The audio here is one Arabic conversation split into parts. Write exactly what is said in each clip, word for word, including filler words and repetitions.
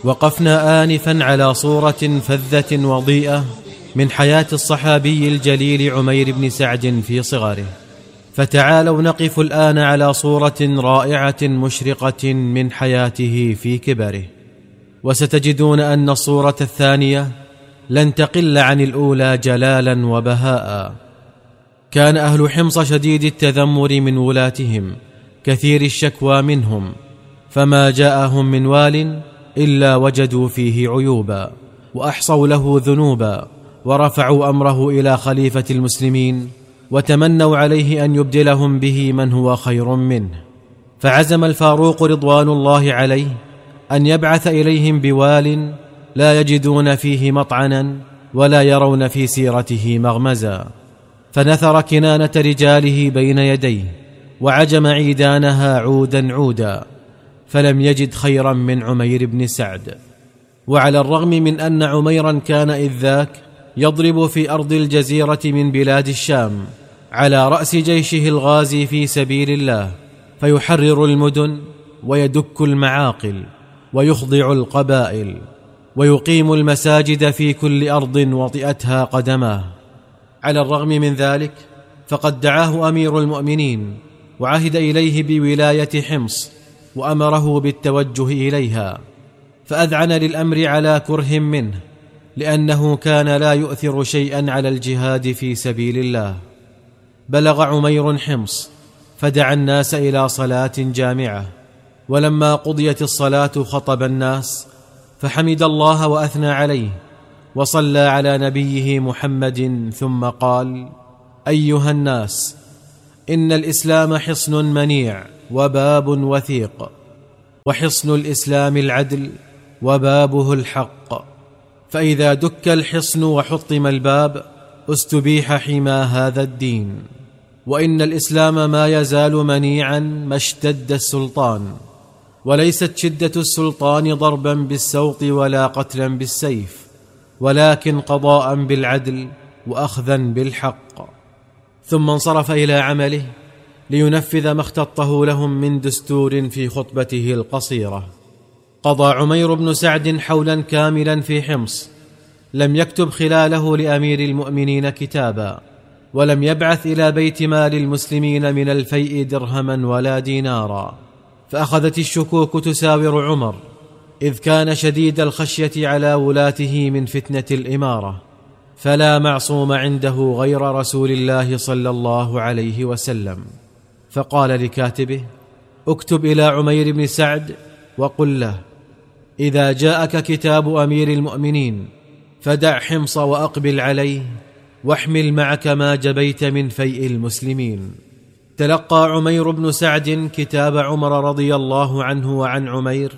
وقفنا آنفا على صورة فذة وضيئة من حياة الصحابي الجليل عمير بن سعد في صغره، فتعالوا نقف الآن على صورة رائعة مشرقة من حياته في كبره، وستجدون أن الصورة الثانية لن تقل عن الأولى جلالا وبهاء. كان أهل حمص شديد التذمر من ولاتهم، كثير الشكوى منهم، فما جاءهم من وال إلا وجدوا فيه عيوبا، وأحصوا له ذنوبا، ورفعوا أمره إلى خليفة المسلمين، وتمنوا عليه أن يبدلهم به من هو خير منه. فعزم الفاروق رضوان الله عليه أن يبعث إليهم بوال لا يجدون فيه مطعنا ولا يرون في سيرته مغمزا، فنثر كنانة رجاله بين يديه، وعجم عيدانها عودا عودا، فلم يجد خيرا من عمير بن سعد. وعلى الرغم من أن عميرا كان إذ ذاك يضرب في أرض الجزيرة من بلاد الشام على رأس جيشه الغازي في سبيل الله، فيحرر المدن ويدك المعاقل ويخضع القبائل ويقيم المساجد في كل أرض وطئتها قدماه، على الرغم من ذلك فقد دعاه أمير المؤمنين وعهد إليه بولاية حمص، وأمره بالتوجه إليها، فأذعن للأمر على كره منه، لأنه كان لا يؤثر شيئا على الجهاد في سبيل الله. بلغ عمير حمص فدعا الناس إلى صلاة جامعة، ولما قضيت الصلاة خطب الناس فحمد الله وأثنى عليه، وصلى على نبيه محمد، ثم قال: أيها الناس، إن الإسلام حصن منيع وباب وثيق، وحصن الإسلام العدل وبابه الحق، فإذا دك الحصن وحطم الباب استبيح حمى هذا الدين. وإن الإسلام ما يزال منيعا ما اشتد السلطان، وليست شدة السلطان ضربا بالسوط ولا قتلا بالسيف، ولكن قضاء بالعدل وأخذا بالحق. ثم انصرف إلى عمله لينفذ ما اختطه لهم من دستور في خطبته القصيرة. قضى عمير بن سعد حولا كاملا في حمص، لم يكتب خلاله لأمير المؤمنين كتابا، ولم يبعث إلى بيت مال المسلمين من الفيء درهما ولا دينارا. فأخذت الشكوك تساور عمر، إذ كان شديد الخشية على ولاته من فتنة الإمارة، فلا معصوم عنده غير رسول الله صلى الله عليه وسلم. فقال لكاتبه: اكتب إلى عمير بن سعد وقل له: إذا جاءك كتاب أمير المؤمنين فدع حمص وأقبل عليه، واحمل معك ما جبيت من فيء المسلمين. تلقى عمير بن سعد كتاب عمر رضي الله عنه وعن عمير،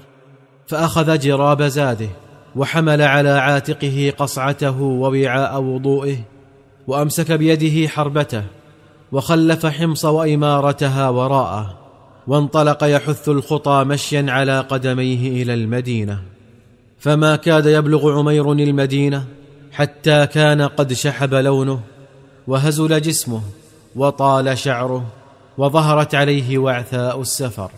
فأخذ جراب زاده، وحمل على عاتقه قصعته ووعاء وضوئه، وأمسك بيده حربته، وخلف حمص وإمارتها وراءه، وانطلق يحث الخطى مشيا على قدميه إلى المدينة. فما كاد يبلغ عمير المدينة حتى كان قد شحب لونه، وهزل جسمه، وطال شعره، وظهرت عليه وعثاء السفر.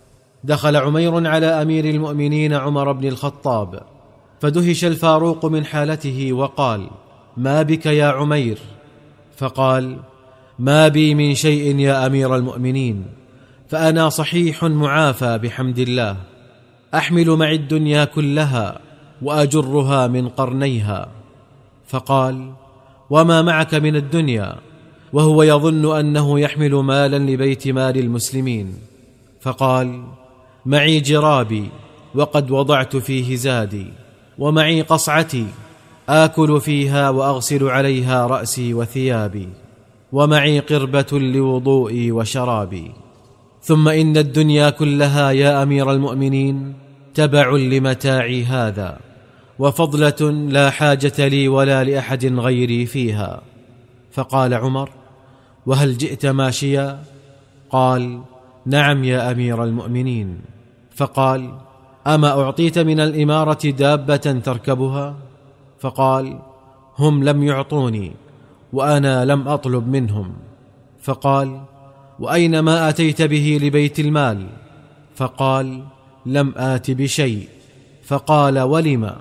دخل عمير على أمير المؤمنين عمر بن الخطاب، فدهش الفاروق من حالته وقال: ما بك يا عمير؟ فقال: ما بي من شيء يا أمير المؤمنين، فأنا صحيح معافى بحمد الله، أحمل معي الدنيا كلها وأجرها من قرنيها. فقال: وما معك من الدنيا؟ وهو يظن أنه يحمل مالا لبيت مال المسلمين. فقال: معي جرابي وقد وضعت فيه زادي، ومعي قصعتي آكل فيها وأغسل عليها رأسي وثيابي، ومعي قربة لوضوئي وشرابي. ثم إن الدنيا كلها يا أمير المؤمنين تبع لمتاعي هذا، وفضلة لا حاجة لي ولا لأحد غيري فيها. فقال عمر: وهل جئت ماشيا؟ قال: نعم يا أمير المؤمنين. فقال: أما أعطيت من الإمارة دابة تركبها؟ فقال: هم لم يعطوني وأنا لم أطلب منهم. فقال: وأين ما أتيت به لبيت المال؟ فقال: لم آت بشيء. فقال: ولم؟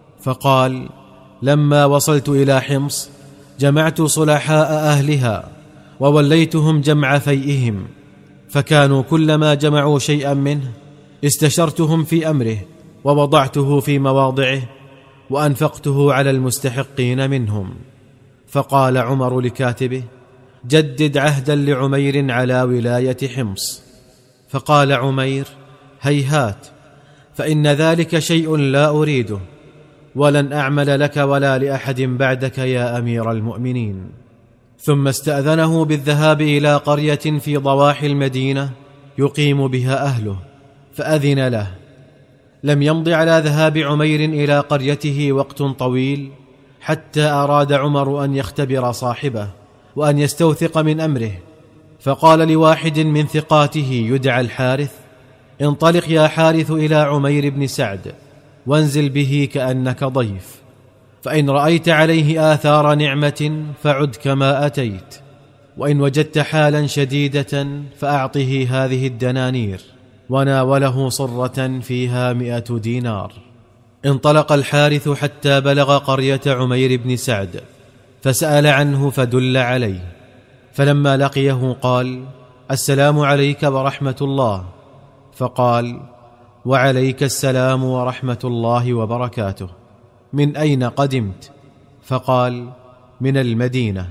فقال: لما وصلت إلى حمص جمعت صلحاء أهلها ووليتهم جمع فيئهم، فكانوا كلما جمعوا شيئا منه استشرتهم في أمره ووضعته في مواضعه وأنفقته على المستحقين منهم. فقال عمر لكاتبه: جدد عهدا لعمير على ولاية حمص. فقال عمير: هيهات، فإن ذلك شيء لا أريده، ولن أعمل لك ولا لأحد بعدك يا أمير المؤمنين. ثم استأذنه بالذهاب إلى قرية في ضواحي المدينة يقيم بها أهله، فأذن له. لم يمض على ذهاب عمير إلى قريته وقت طويل حتى أراد عمر أن يختبر صاحبه وأن يستوثق من أمره، فقال لواحد من ثقاته يدعى الحارث: انطلق يا حارث إلى عمير بن سعد وانزل به كأنك ضيف، فإن رأيت عليه آثار نعمة فعد كما أتيت، وإن وجدت حالا شديدة فأعطه هذه الدنانير. وناوله صرة فيها مئة دينار. انطلق الحارث حتى بلغ قرية عمير بن سعد، فسأل عنه فدل عليه، فلما لقيه قال: السلام عليك ورحمة الله. فقال: وعليك السلام ورحمة الله وبركاته. من أين قدمت؟ فقال: من المدينة.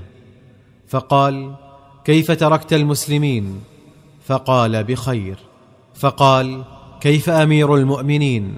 فقال: كيف تركت المسلمين؟ فقال: بخير. فقال: كيف أمير المؤمنين؟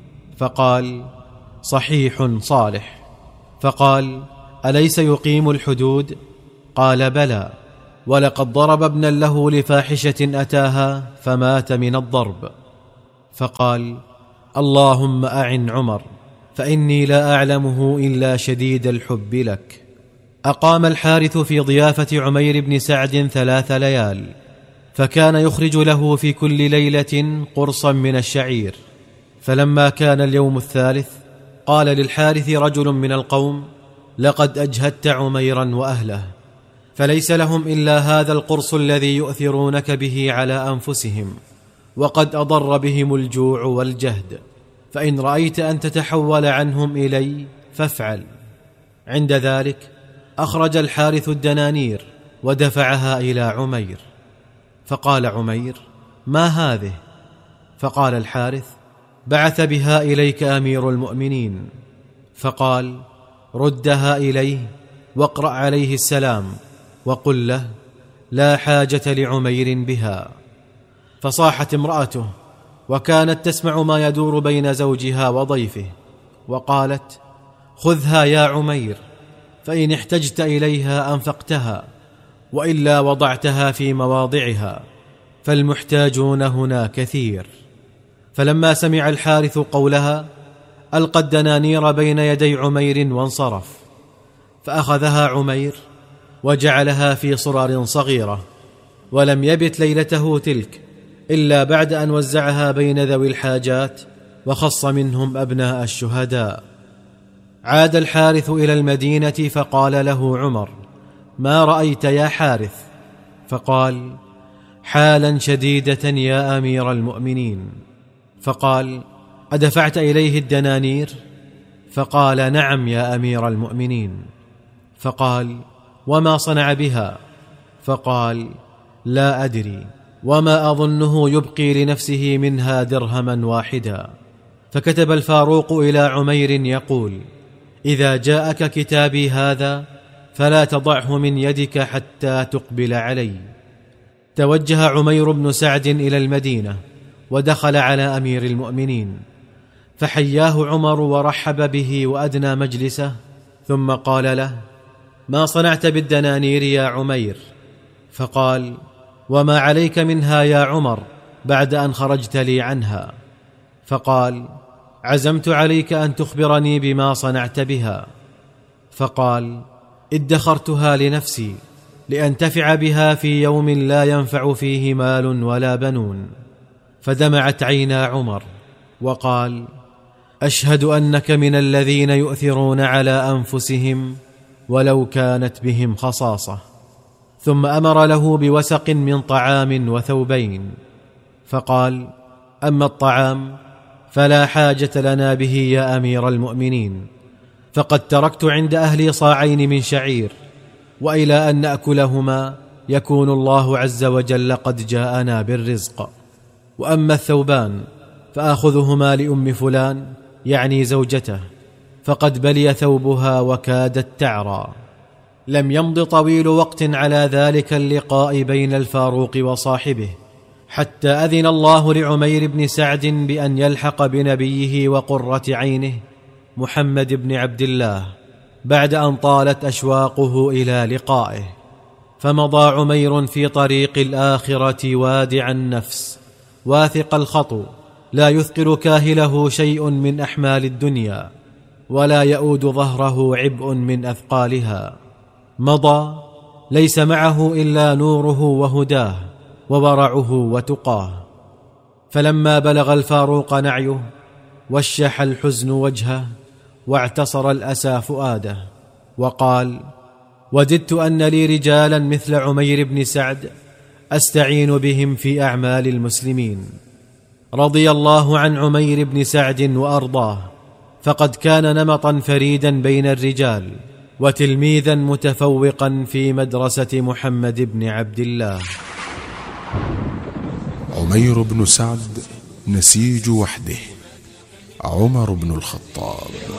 فقال: صحيح صالح. فقال: أليس يقيم الحدود؟ قال: بلى، ولقد ضرب ابنا له لفاحشة أتاها فمات من الضرب. فقال: اللهم أعن عمر، فإني لا أعلمه إلا شديد الحب لك. أقام الحارث في ضيافة عمير بن سعد ثلاث ليال، فكان يخرج له في كل ليلة قرصا من الشعير. فلما كان اليوم الثالث قال للحارث رجل من القوم: لقد أجهدت عميرا وأهله، فليس لهم إلا هذا القرص الذي يؤثرونك به على أنفسهم، وقد أضر بهم الجوع والجهد، فإن رأيت أن تتحول عنهم إلي فافعل. عند ذلك أخرج الحارث الدنانير ودفعها إلى عمير. فقال عمير: ما هذه؟ فقال الحارث: بعث بها إليك أمير المؤمنين. فقال: ردها إليه واقرأ عليه السلام وقل له: لا حاجة لعمير بها. فصاحت امرأته، وكانت تسمع ما يدور بين زوجها وضيفه، وقالت: خذها يا عمير، فإن احتجت إليها أنفقتها، وإلا وضعتها في مواضعها، فالمحتاجون هنا كثير. فلما سمع الحارث قولها ألقى الدنانير بين يدي عمير وانصرف، فأخذها عمير وجعلها في صرار صغيرة، ولم يبت ليلته تلك إلا بعد أن وزعها بين ذوي الحاجات وخص منهم أبناء الشهداء. عاد الحارث إلى المدينة فقال له عمر: ما رأيت يا حارث؟ فقال: حالا شديدة يا أمير المؤمنين. فقال: أدفعت إليه الدنانير؟ فقال: نعم يا أمير المؤمنين. فقال: وما صنع بها؟ فقال: لا أدري، وما أظنه يبقي لنفسه منها درهما واحدا. فكتب الفاروق إلى عمير يقول: إذا جاءك كتابي هذا فلا تضعه من يدك حتى تقبل علي. توجه عمير بن سعد إلى المدينة ودخل على أمير المؤمنين، فحياه عمر ورحب به وأدنى مجلسه، ثم قال له: ما صنعت بالدنانير يا عمير؟ فقال: وما عليك منها يا عمر بعد أن خرجت لي عنها؟ فقال: عزمت عليك أن تخبرني بما صنعت بها. فقال: ادخرتها لنفسي لأنتفع بها في يوم لا ينفع فيه مال ولا بنون. فدمعت عينا عمر وقال: أشهد أنك من الذين يؤثرون على أنفسهم ولو كانت بهم خصاصة. ثم أمر له بوسق من طعام وثوبين، فقال: أما الطعام فلا حاجة لنا به يا أمير المؤمنين، فقد تركت عند أهلي صاعين من شعير، وإلى أن نأكلهما يكون الله عز وجل قد جاءنا بالرزق. وأما الثوبان فآخذهما لأم فلان، يعني زوجته، فقد بلي ثوبها وكادت تعرى. لم يمض طويل وقت على ذلك اللقاء بين الفاروق وصاحبه، حتى أذن الله لعمير بن سعد بأن يلحق بنبيه وقرة عينه محمد بن عبد الله، بعد أن طالت أشواقه إلى لقائه. فمضى عمير في طريق الآخرة وادع النفس واثق الخطو، لا يثقل كاهله شيء من أحمال الدنيا، ولا يؤود ظهره عبء من أثقالها. مضى ليس معه إلا نوره وهداه وورعه وتقاه. فلما بلغ الفاروق نعيه وشح الحزن وجهه، واعتصر الأسى فؤاده، وقال: وددت أن لي رجالا مثل عمير بن سعد أستعين بهم في أعمال المسلمين. رضي الله عن عمير بن سعد وأرضاه، فقد كان نمطا فريدا بين الرجال، وتلميذا متفوقا في مدرسة محمد بن عبد الله. عمير بن سعد نسيج وحده، عمر بن الخطاب.